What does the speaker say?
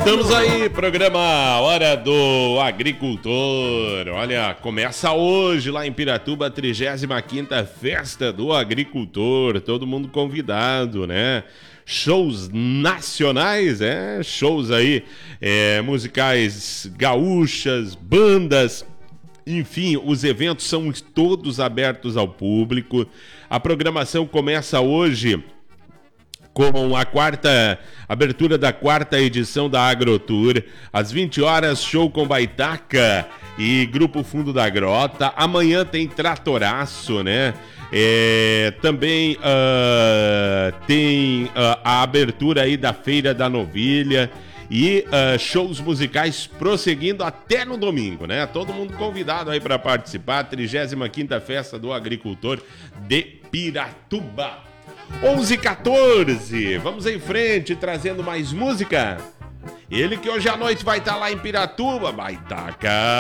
Estamos aí, programa Hora do Agricultor. Olha, começa hoje lá em Piratuba a 35ª Festa do Agricultor. Todo mundo convidado, né? Shows nacionais, shows aí, musicais gaúchas, bandas. Enfim, os eventos são todos abertos ao público. A programação começa hoje com a abertura da 4ª edição da AgroTour. Às 20 horas, show com Baitaca e Grupo Fundo da Grota. Amanhã tem Tratoraço, né? Também tem a abertura aí da Feira da Novilha e shows musicais prosseguindo até no domingo, né? Todo mundo convidado aí para participar. 35ª Festa do Agricultor de Piratuba. 11h14, vamos em frente trazendo mais música. Ele que hoje à noite vai estar lá em Piratuba, Baitaca.